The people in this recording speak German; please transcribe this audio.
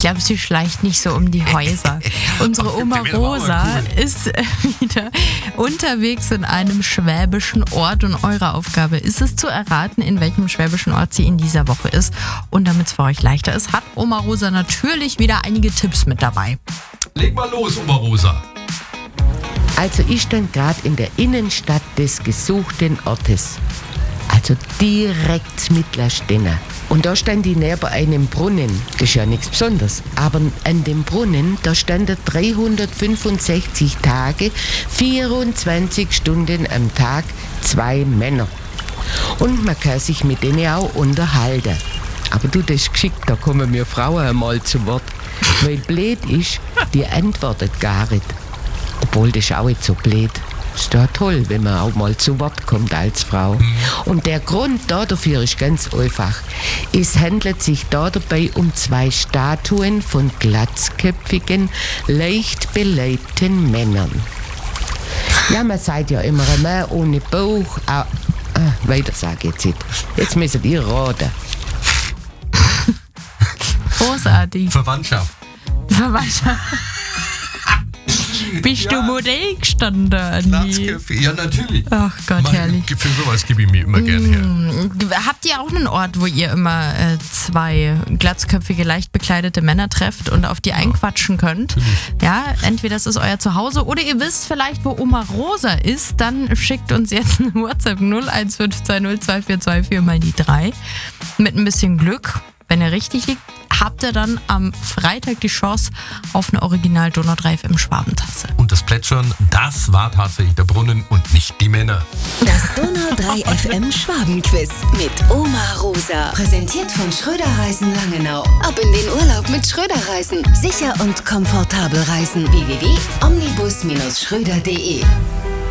glaube, sie schleicht nicht so um die Häuser. Unsere Oma Rosa ist wieder unterwegs in einem schwäbischen Ort und eure Aufgabe ist es zu erraten, in welchem schwäbischen Ort sie in dieser Woche ist. Und damit es für euch leichter ist, hat Oma Rosa natürlich wieder einige Tipps mit dabei. Leg mal los, Oma Rosa. Also ich stand gerade in der Innenstadt des gesuchten Ortes. Also direkt Mittlerstenne. Und da stand die neben einem Brunnen. Das ist ja nichts Besonderes. Aber an dem Brunnen, da standen 365 Tage, 24 Stunden am Tag 2 Männer. Und man kann sich mit denen auch unterhalten. Aber du, das ist geschickt, da kommen wir Frauen einmal zu Wort. Weil blöd ist, die antwortet gar nicht. Obwohl, das ist auch nicht so blöd. Ist doch toll, wenn man auch mal zu Wort kommt als Frau. Und der Grund dafür ist ganz einfach. Es handelt sich dabei um 2 Statuen von glatzköpfigen, leicht beleibten Männern. Ja, man sagt ja immer, ein Mann ohne Bauch. Weiter sag ich jetzt nicht. Jetzt müsst ihr raten. Großartig. Verwandtschaft. Bist du Modell gestanden, Andi? Glatzköpfe, ja natürlich. Ach Gott, herrlich. Für sowas gebe ich mir immer gerne her. Habt ihr auch einen Ort, wo ihr immer 2 glatzköpfige, leicht bekleidete Männer trefft und auf die einquatschen könnt? Ja, entweder das ist euer Zuhause oder ihr wisst vielleicht, wo Oma Rosa ist. Dann schickt uns jetzt eine WhatsApp 01520 2424 mal die 3. Mit ein bisschen Glück, wenn ihr richtig liegt, habt ihr dann am Freitag die Chance auf eine Original Donau 3 FM Schwabentasse. Und das Plätschern, das war tatsächlich der Brunnen und nicht die Männer. Das Donau 3 FM Schwabenquiz mit Oma Rosa. Präsentiert von Schröder Reisen Langenau. Ab in den Urlaub mit Schröder Reisen. Sicher und komfortabel reisen. www.omnibus-schröder.de